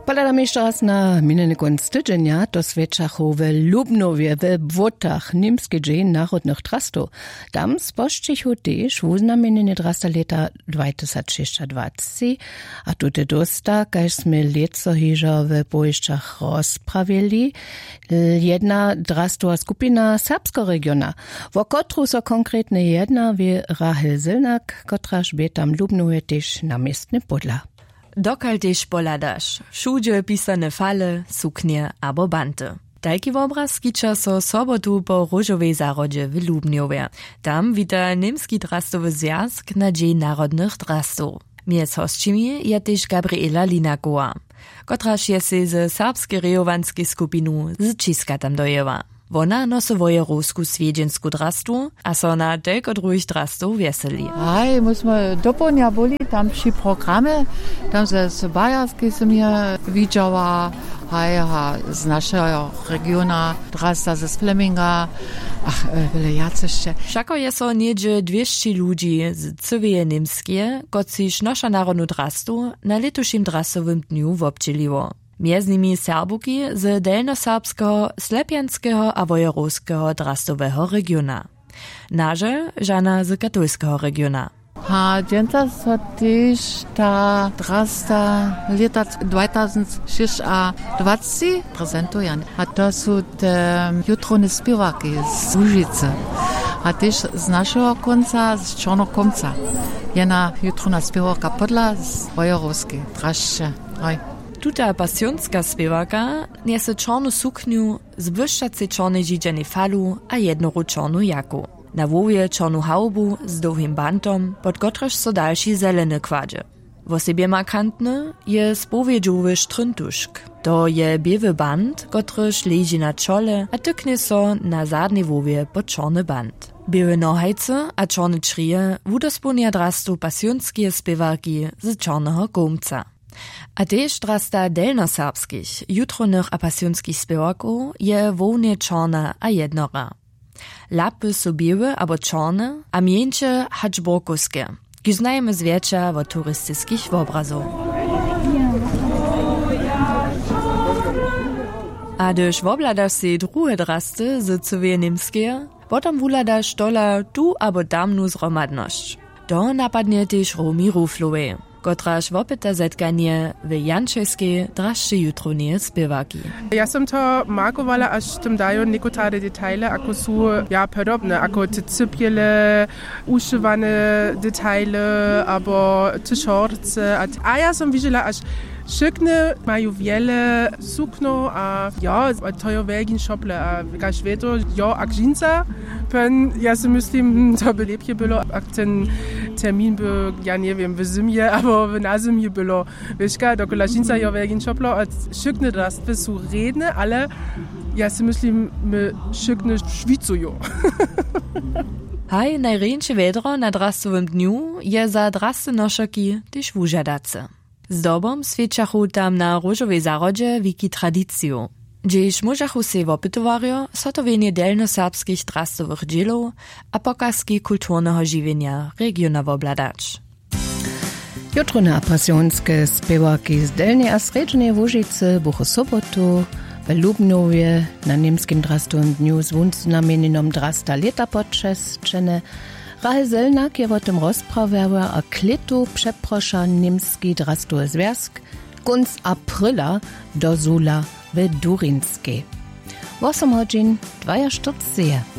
Poladam jeszcze raz na minulý konc tydzienia do Světčachu w Lubnowie w Błotach Niemski Dzień Narodnych Trastów. Tam spošćichu też uznamieniny drasta leta 2026, a tutaj dosta, kaž sme leco hižo w Bojšćach rozpravili, jedna drastova skupina serbskiego regiona, wo kotru so konkretnie jedna wie Rahel Zylnak, kotraž by tam Lubnowie też namiestny podla. Dokal też poladaš, všudzie pisane fale, suknie abo banty. Taki obraz kiča so sobotu po różowej zarodzie w Lubniowie. Tam wita Niemski drastowy zjazd na Dzień Narodnych Drastów. Miec hostčimi je też Gabriela Linakowa, kotraž je se z serbskiej rejowanskiej skupinu z Čiska tam dojeva. Wona nosi wojerowsku swiedźensku drastu, a so na tylko drugich drastów weseli. Aj, musimy dopołnia byli tam przy programie, tam z Bajarskiej som ja widziała, z naszego regiona, drasta ze Fleminga, wiele jacyście. Wszako je so niedzie 200 ludzi z całej Niemskie, kociż nasza narodnu drastu na letušim drastowym dniu wobdzieliło. Między nimi Serbuki z delnoserbskiego, slepianskiego a wojerowskiego drastowego regiona. Naże żana z katolskiego regiona. A dzięta so też ta drasta leta 2026 prezentują. A to są te jutrone śpiewaki z Łużycy. A też z naszego końca, z Czarnokomca. Jedna jutrona śpiewaka podla z wojerowskiej draszcze. Tuta pasjonska śpiewaka niese czarnu sukniu, zwyższacy czarnej dzidzianej falu a jednoru czarnu jaku. Na wowie czarnu haubu z długim bantom, pod kotraż so dalszy zeleny kładzie. W osobie markantny je spowiedzowy sztryntuszk. To je biewy band, kotryż leży na czole, a tyknie so na zadnej wowie pod czarny band. Biewe nohajce a czarne črije wudosponia drastu pasjonskie śpiewaki z czarnego gumca. A też drasta delnoserbskich, jutronych a pasjonskich śpiewaków je wołnie czarna a jednora. Lapy są białe abo czarne, a mieńsze haczborkowskie, ki znajemy zwietrza od turystycznych obrazów. A gdyż wobladasz się drugie drasty z całej Niemskie, potem wuladasz dola tu abo tamnu zromadność. To napadnie też Romi Ruflowej, kotraž wopyta zetkanie w janczejskiej draszczy jutronie śpiewaki. Ja som to markovala, až tam dają niekotare detaile, ako sú podobne, ako te cypiele, uszywane detaile, abo te szorce. A ja som widziela, až Szykne mają wiele sukno, a to je wielki szople, a każ wie to, jak dżinsa, ja sobie myślę, to by lepiej było, jak ten termin by, ja nie wiem, w zimie, albo na zimie było, wiesz, dokola dżinsa je wielki szople, a szykne drastwy są redne, ale ja sobie myślę, my szykne szwicują. Haj, najręcze wedro na drastowym dniu je za drasty noszaki też wużadace. Z dobom Světčachu tam na różowej zarodzie wiki tradiciju. Gdzieś możachu se wopytowario, so to wienie delnoserbskich drastowych dzielów a pokazki kulturnego żywienia regiona wobladacz. Jutrone a pasjonskie śpiewaki z delnej a sredźnej Łużycy buchu sobotu w Lubnowie na niemskim drastowym dniu z znamieninnom drasta leta podczesčene. Rahel Zylnak je o tym rozprawiała, a klitu przeprosza niemski drastowy związk konc aprila do Zula w Durinskiej. 8 godzin 2 sztuce.